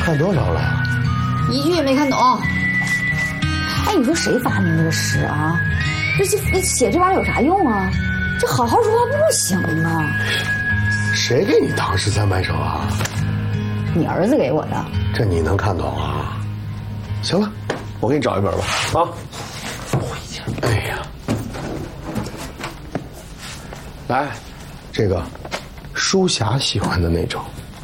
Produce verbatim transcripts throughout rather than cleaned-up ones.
看多少了？ 一句也没看懂。哎，你说谁发明这个诗啊？这这写这玩意儿有啥用啊？这好好说话不行啊！ 谁给你唐诗三百首啊？ 你儿子给我的。 这你能看懂啊？行了，我给你找一本吧。啊！哎呀，来，这个书侠喜欢的那种。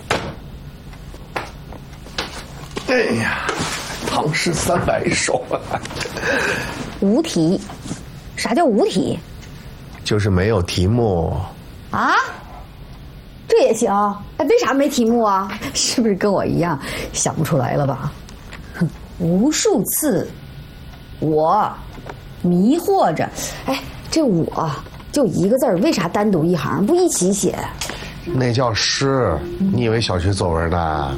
哎呀，唐诗三百首啊！ 无题，啥叫无题？ 就是没有题目啊？这也行？哎，为啥没题目啊？是不是跟我一样想不出来了吧？哼，无数次，我迷惑着，哎，这我就一个字儿，为啥单独一行不一起写？ 那叫诗，你以为小学作文呢？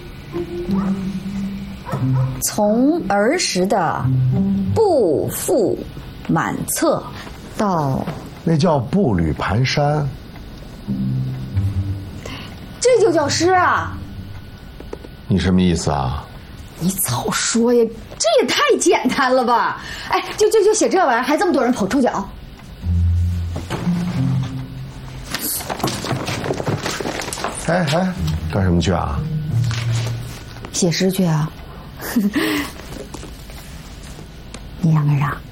从儿时的步履满册到那叫步履蹒跚， 这就叫诗啊！ 你什么意思啊？ 你早说呀，这也太简单了吧！哎，就就就写这玩意儿，还这么多人捧臭脚。 哎哎，干什么去啊？ 写诗去啊！你想干啥？